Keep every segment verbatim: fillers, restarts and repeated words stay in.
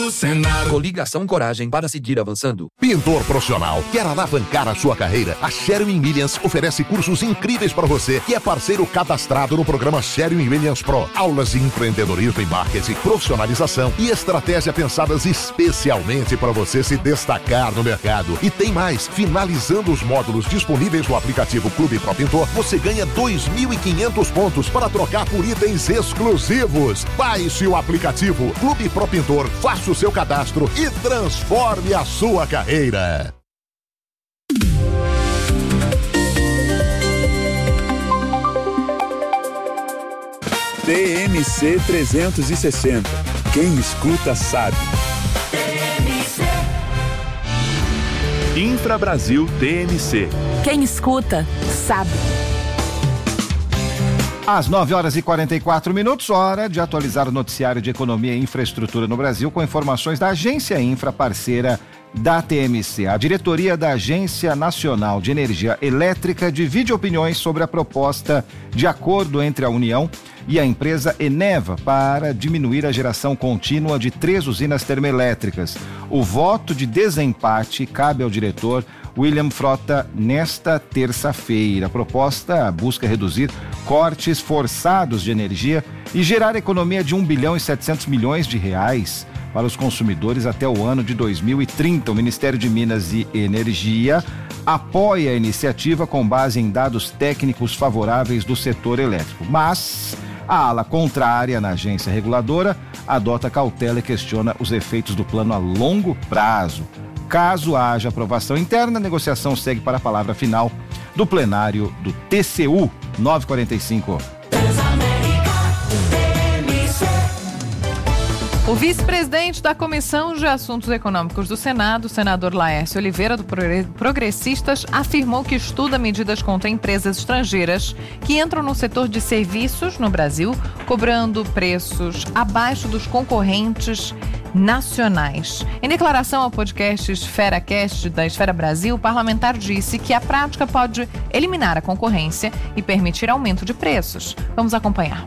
do Senado. Coligação Coragem para seguir avançando. Pintor profissional, quer alavancar a sua carreira? A Sherwin Williams oferece cursos incríveis para você, que é parceiro cadastrado no programa Sherwin Williams Pro. Aulas de empreendedorismo e marketing, profissionalização e estratégia pensadas especialmente para você se destacar no mercado. E tem mais, finalizando os módulos disponíveis no aplicativo Clube Pro Pintor, você ganha dois mil e quinhentos pontos para trocar por itens exclusivos. Baixe o aplicativo Clube Pro Pintor, faça o seu cadastro e transforme a sua carreira. T M C trezentos e sessenta. Quem escuta sabe. Infra Brasil T M C. Quem escuta sabe. Às nove horas e quarenta e quatro minutos, hora de atualizar o noticiário de economia e infraestrutura no Brasil com informações da Agência Infra, parceira da T M C. A diretoria da Agência Nacional de Energia Elétrica divide opiniões sobre a proposta de acordo entre a União e a empresa Eneva para diminuir a geração contínua de três usinas termoelétricas. O voto de desempate cabe ao diretor William Frota nesta terça-feira. A proposta busca reduzir cortes forçados de energia e gerar economia de um bilhão e setecentos milhões de reais para os consumidores até o ano de dois mil e trinta. O Ministério de Minas e Energia apoia a iniciativa com base em dados técnicos favoráveis do setor elétrico, mas a ala contrária na agência reguladora adota cautela e questiona os efeitos do plano a longo prazo. Caso haja aprovação interna, a negociação segue para a palavra final do plenário do T C U. nove e quarenta e cinco. O vice-presidente da Comissão de Assuntos Econômicos do Senado, o senador Laércio Oliveira, do Progressistas, afirmou que estuda medidas contra empresas estrangeiras que entram no setor de serviços no Brasil, cobrando preços abaixo dos concorrentes nacionais. Em declaração ao podcast EsferaCast da Esfera Brasil, o parlamentar disse que a prática pode eliminar a concorrência e permitir aumento de preços. Vamos acompanhar.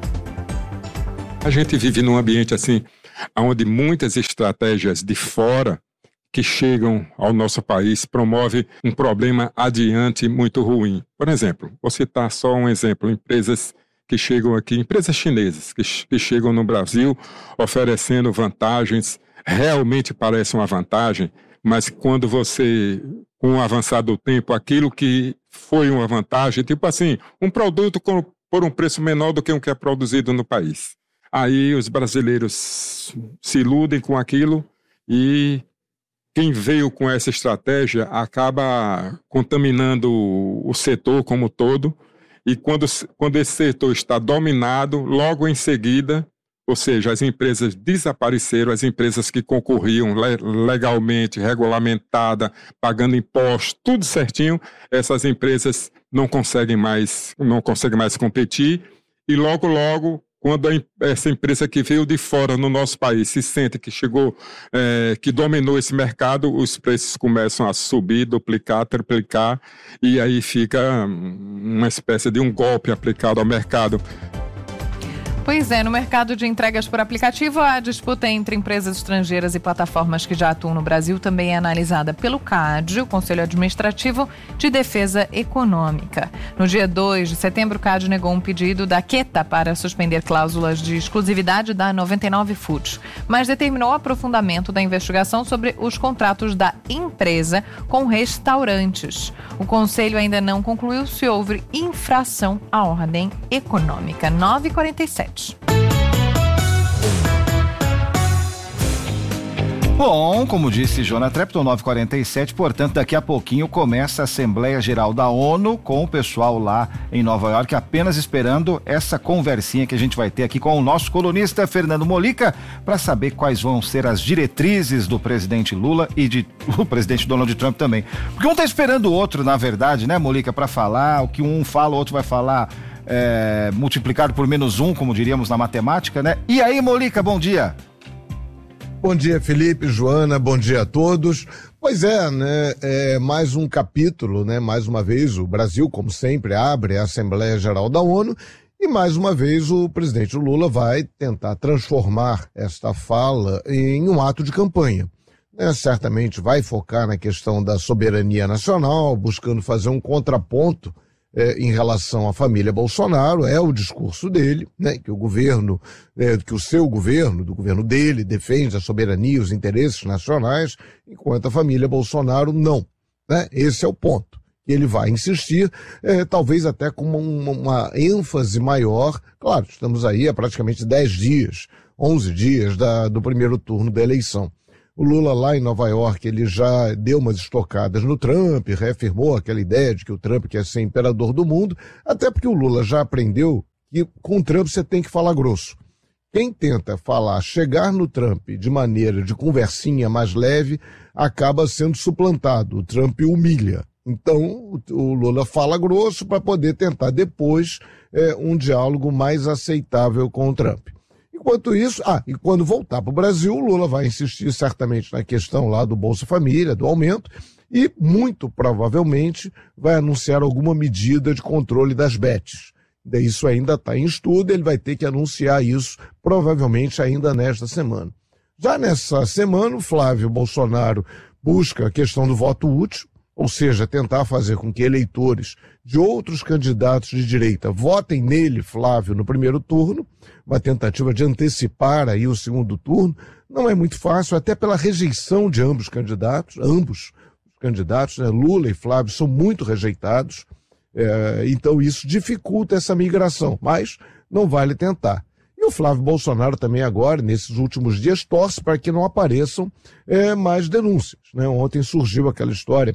A gente vive num ambiente assim, onde muitas estratégias de fora que chegam ao nosso país promovem um problema adiante muito ruim. Por exemplo, vou citar só um exemplo, empresas que chegam aqui, empresas chinesas que, que chegam no Brasil oferecendo vantagens, realmente parece uma vantagem, mas quando você, com o avançar do tempo, aquilo que foi uma vantagem, tipo assim, um produto com, por um preço menor do que o que é produzido no país. Aí os brasileiros se iludem com aquilo e quem veio com essa estratégia acaba contaminando o setor como todo. E quando, quando esse setor está dominado, logo em seguida, ou seja, as empresas desapareceram, as empresas que concorriam legalmente, regulamentada, pagando impostos, tudo certinho, essas empresas não conseguem mais, não conseguem mais competir e logo, logo, quando a, essa empresa que veio de fora no nosso país se sente que chegou, é, que dominou esse mercado, os preços começam a subir, duplicar, triplicar, e aí fica uma espécie de um golpe aplicado ao mercado. Pois é, no mercado de entregas por aplicativo, a disputa entre empresas estrangeiras e plataformas que já atuam no Brasil também é analisada pelo C A D, o Conselho Administrativo de Defesa Econômica. No dia dois de setembro, o C A D negou um pedido da Queta para suspender cláusulas de exclusividade da noventa e nove Foods, mas determinou o aprofundamento da investigação sobre os contratos da empresa com restaurantes. O Conselho ainda não concluiu se houve infração à ordem econômica. nove e quarenta e sete. Bom, como disse Jonathan Trepton, nove e quarenta e sete, portanto, daqui a pouquinho começa a Assembleia Geral da ONU com o pessoal lá em Nova York, apenas esperando essa conversinha que a gente vai ter aqui com o nosso colunista Fernando Molica para saber quais vão ser as diretrizes do presidente Lula e de, do presidente Donald Trump também. Porque um tá esperando o outro, na verdade, né, Molica, para falar, o que um fala, o outro vai falar é, multiplicado por menos um, como diríamos na matemática, né? E aí, Molica, bom dia. Bom dia, Felipe, Joana, bom dia a todos. Pois é, né, é mais um capítulo, né, mais uma vez o Brasil, como sempre, abre a Assembleia Geral da ONU E, mais uma vez, o presidente Lula vai tentar transformar esta fala em um ato de campanha. É, certamente vai focar na questão da soberania nacional, buscando fazer um contraponto é, em relação à família Bolsonaro. É o discurso dele, né, que o governo, é, que o seu governo, do governo dele, defende a soberania e os interesses nacionais, enquanto a família Bolsonaro não. Né? Esse é o ponto. Ele vai insistir, é, talvez até com uma, uma ênfase maior. Claro, estamos aí há praticamente dez dias, onze dias da, do primeiro turno da eleição. O Lula lá em Nova York, ele já deu umas estocadas no Trump, reafirmou aquela ideia de que o Trump quer ser imperador do mundo, até porque o Lula já aprendeu que com o Trump você tem que falar grosso. Quem tenta falar, chegar no Trump de maneira de conversinha mais leve, acaba sendo suplantado. O Trump humilha. Então, o Lula fala grosso para poder tentar depois é, um diálogo mais aceitável com o Trump. Enquanto isso, ah, e quando voltar para o Brasil, o Lula vai insistir certamente na questão lá do Bolsa Família, do aumento, e muito provavelmente vai anunciar alguma medida de controle das bets. Isso ainda está em estudo, ele vai ter que anunciar isso provavelmente ainda nesta semana. Já nessa semana, o Flávio Bolsonaro busca a questão do voto útil, ou seja, tentar fazer com que eleitores de outros candidatos de direita votem nele, Flávio, no primeiro turno, uma tentativa de antecipar aí o segundo turno. Não é muito fácil, até pela rejeição de ambos os candidatos, ambos os candidatos, né? Lula e Flávio são muito rejeitados, é, então isso dificulta essa migração, mas não vale tentar. E o Flávio Bolsonaro também agora, nesses últimos dias, torce para que não apareçam é, mais denúncias, né? Ontem surgiu aquela história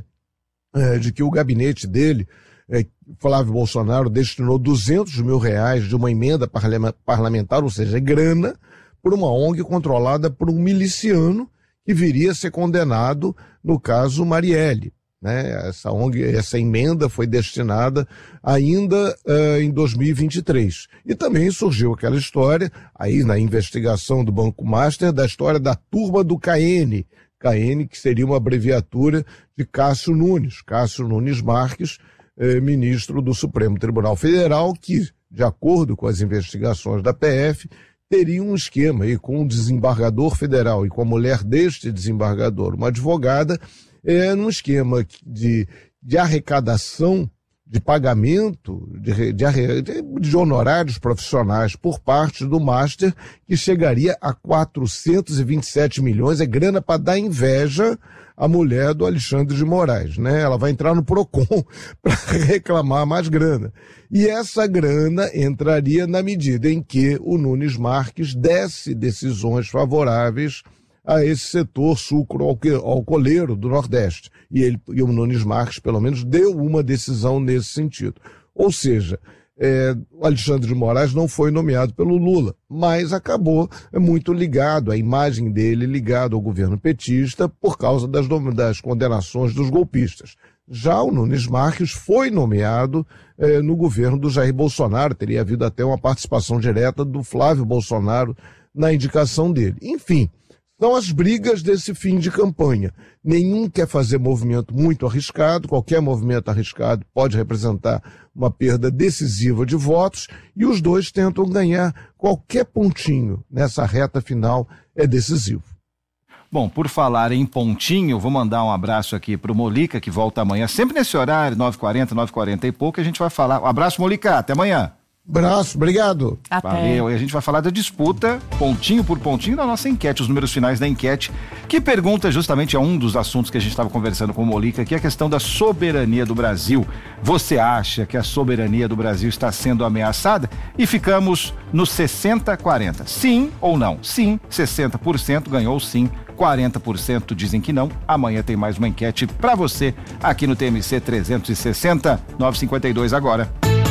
É, de que o gabinete dele, é, Flávio Bolsonaro, destinou duzentos mil reais de uma emenda parlamentar, ou seja, grana, por uma O N G controlada por um miliciano que viria a ser condenado no caso Marielle. Né? Essa O N G, essa emenda foi destinada ainda uh, em dois mil e vinte e três. E também surgiu aquela história, aí na investigação do Banco Master, da história da turma do K N, K N, que seria uma abreviatura de Cássio Nunes, Cássio Nunes Marques, eh, ministro do Supremo Tribunal Federal, que, de acordo com as investigações da P F, teria um esquema aí com um desembargador federal e com a mulher deste desembargador, uma advogada, eh, num esquema de, de arrecadação, de pagamento de, de, de honorários profissionais por parte do Master, que chegaria a quatrocentos e vinte e sete milhões, é grana para dar inveja à mulher do Alexandre de Moraes, né? Ela vai entrar no Procon para reclamar mais grana. E essa grana entraria na medida em que o Nunes Marques desse decisões favoráveis a esse setor sucro-alcooleiro do Nordeste. E, ele, e o Nunes Marques, pelo menos, deu uma decisão nesse sentido. Ou seja, é, o Alexandre de Moraes não foi nomeado pelo Lula, mas acabou muito ligado, a imagem dele ligado ao governo petista por causa das, das condenações dos golpistas. Já o Nunes Marques foi nomeado é, no governo do Jair Bolsonaro, teria havido até uma participação direta do Flávio Bolsonaro na indicação dele. Enfim, são as brigas desse fim de campanha. Nenhum quer fazer movimento muito arriscado, qualquer movimento arriscado pode representar uma perda decisiva de votos, e os dois tentam ganhar qualquer pontinho nessa reta final, é decisivo. Bom, por falar em pontinho, vou mandar um abraço aqui para o Molica, que volta amanhã, sempre nesse horário, nove e quarenta, nove e quarenta e pouco, a gente vai falar. Um abraço, Molica, até amanhã. Abraço, obrigado. Até. Valeu. E a gente vai falar da disputa, pontinho por pontinho, da nossa enquete, os números finais da enquete, que pergunta justamente a um dos assuntos que a gente estava conversando com o Molica, que é a questão da soberania do Brasil. Você acha que a soberania do Brasil está sendo ameaçada? E ficamos no sessenta a quarenta. Sim ou não? Sim, sessenta por cento ganhou sim, quarenta por cento dizem que não. Amanhã tem mais uma enquete para você aqui no T M C trezentos e sessenta, nove e cinquenta e dois agora.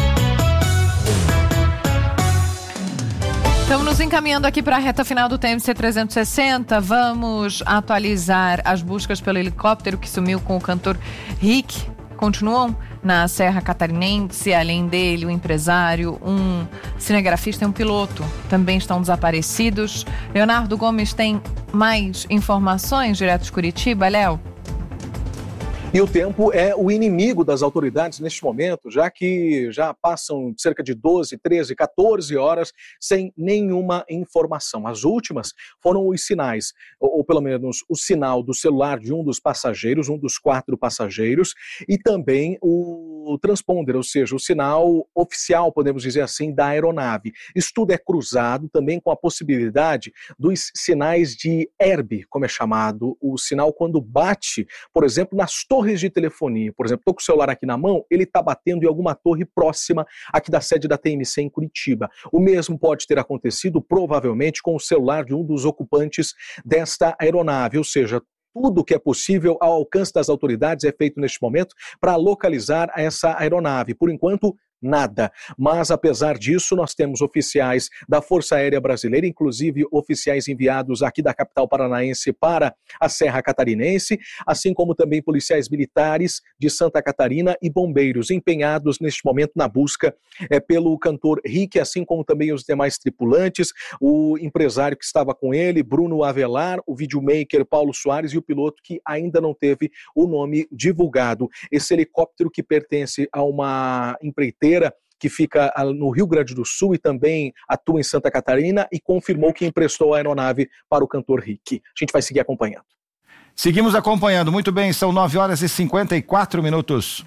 Estamos nos encaminhando aqui para a reta final do T M C trezentos e sessenta. Vamos atualizar as buscas pelo helicóptero que sumiu com o cantor Rick. Continuam na Serra Catarinense. Além dele, o empresário, um cinegrafista e um piloto também estão desaparecidos. Leonardo Gomes tem mais informações direto de Curitiba, Léo? E o tempo é o inimigo das autoridades neste momento, já que já passam cerca de doze, treze, quatorze horas sem nenhuma informação. As últimas foram os sinais, ou, ou pelo menos o sinal do celular de um dos passageiros, um dos quatro passageiros, e também o transponder, ou seja, o sinal oficial, podemos dizer assim, da aeronave. Isso tudo é cruzado também com a possibilidade dos sinais de herb, como é chamado, o sinal quando bate, por exemplo, nas torres de telefonia. Por exemplo, estou com o celular aqui na mão, ele está batendo em alguma torre próxima aqui da sede da T M C em Curitiba. O mesmo pode ter acontecido, provavelmente, com o celular de um dos ocupantes desta aeronave, ou seja, tudo que é possível ao alcance das autoridades é feito neste momento para localizar essa aeronave. Por enquanto, nada. Mas, apesar disso, nós temos oficiais da Força Aérea Brasileira, inclusive oficiais enviados aqui da capital paranaense para a Serra Catarinense, assim como também policiais militares de Santa Catarina e bombeiros empenhados neste momento na busca é, pelo cantor Rick, assim como também os demais tripulantes, o empresário que estava com ele, Bruno Avelar, o videomaker Paulo Soares e o piloto que ainda não teve o nome divulgado. Esse helicóptero que pertence a uma empreiteira que fica no Rio Grande do Sul e também atua em Santa Catarina e confirmou que emprestou a aeronave para o cantor Rick. A gente vai seguir acompanhando. Seguimos acompanhando. Muito bem, são nove horas e cinquenta e quatro minutos.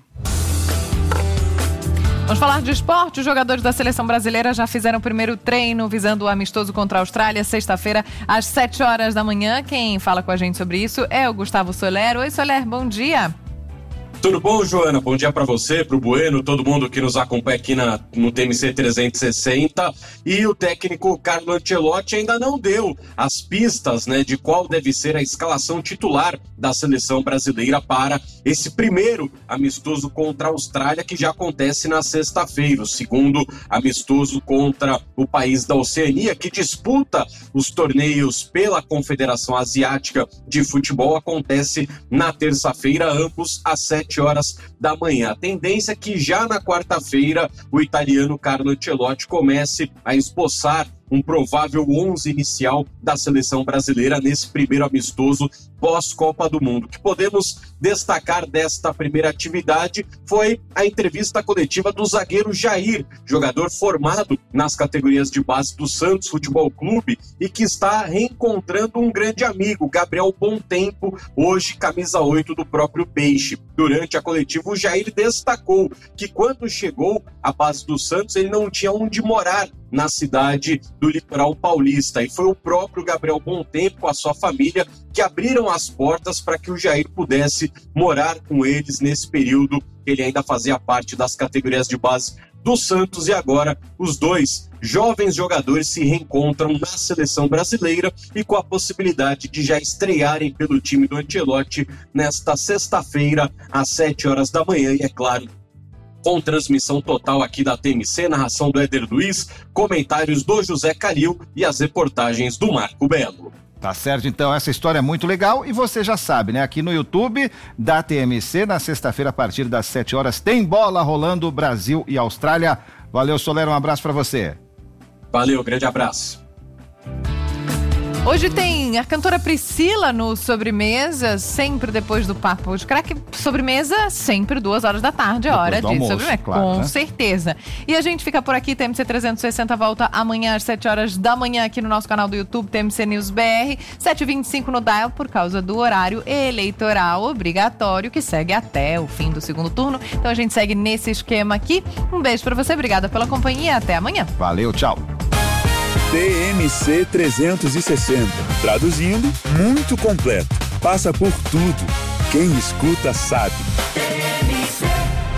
Vamos falar de esporte. Os jogadores da seleção brasileira já fizeram o primeiro treino visando o amistoso contra a Austrália, sexta-feira, às sete horas da manhã. Quem fala com a gente sobre isso é o Gustavo Soler. Oi, Soler, bom dia. Tudo bom, Joana? Bom dia para você, para o Bueno, todo mundo que nos acompanha aqui na, no T M C trezentos e sessenta. E o técnico Carlo Ancelotti ainda não deu as pistas, né, de qual deve ser a escalação titular da seleção brasileira para esse primeiro amistoso contra a Austrália, que já acontece na sexta-feira. O segundo amistoso contra o país da Oceania, que disputa os torneios pela Confederação Asiática de Futebol, acontece na terça-feira, ambos às sete horas da manhã. A tendência é que já na quarta-feira o italiano Carlo Ancelotti comece a esboçar um provável onze inicial da seleção brasileira nesse primeiro amistoso pós-Copa do Mundo. O que podemos destacar desta primeira atividade foi a entrevista coletiva do zagueiro Jair, jogador formado nas categorias de base do Santos Futebol Clube e que está reencontrando um grande amigo, Gabriel Bontempo, hoje camisa oito do próprio Peixe. Durante a coletiva, o Jair destacou que quando chegou à base do Santos, ele não tinha onde morar na cidade do litoral paulista, e foi o próprio Gabriel Bontempo com a sua família que abriram as portas para que o Jair pudesse morar com eles nesse período que ele ainda fazia parte das categorias de base do Santos, e agora os dois jovens jogadores se reencontram na seleção brasileira e com a possibilidade de já estrearem pelo time do Ancelotti nesta sexta-feira às sete horas da manhã, e é claro, com transmissão total aqui da T M C, narração do Éder Luiz, comentários do José Calil e as reportagens do Marco Belo. Tá certo, então, essa história é muito legal e você já sabe, né? Aqui no YouTube da T M C, na sexta-feira, a partir das sete horas, tem bola rolando Brasil e Austrália. Valeu, Soler, um abraço pra você. Valeu, grande abraço. Hoje tem a cantora Priscila no Sobremesa, sempre depois do Papo de Craque. Sobremesa, sempre duas horas da tarde, depois hora de almoço, sobremesa, claro, com né? certeza. E a gente fica por aqui, T M C trezentos e sessenta volta amanhã às sete horas da manhã aqui no nosso canal do YouTube, T M C News B R, sete e vinte e cinco no Dial, por causa do horário eleitoral obrigatório, que segue até o fim do segundo turno. Então a gente segue nesse esquema aqui. Um beijo pra você, obrigada pela companhia, até amanhã. Valeu, tchau. T M C trezentos e sessenta. Traduzindo, muito completo. Passa por tudo. Quem escuta sabe.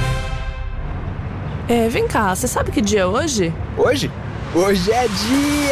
É, vem cá, você sabe que dia é hoje? Hoje? Hoje é dia...